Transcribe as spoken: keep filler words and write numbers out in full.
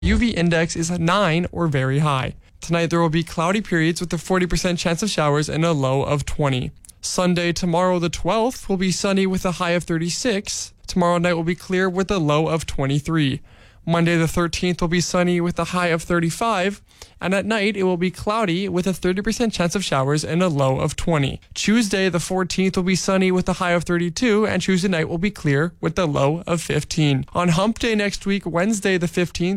U V index is nine or very high. Tonight there will be cloudy periods with a forty percent chance of showers and a low of twenty. Sunday, tomorrow the twelfth, will be sunny with a high of thirty-six. Tomorrow night will be clear with a low of twenty-three. Monday the thirteenth will be sunny with a high of thirty-five. And at night it will be cloudy with a thirty percent chance of showers and a low of twenty. Tuesday the fourteenth will be sunny with a high of thirty-two, and Tuesday night will be clear with a low of fifteen. On Hump Day next week, Wednesday the fifteenth,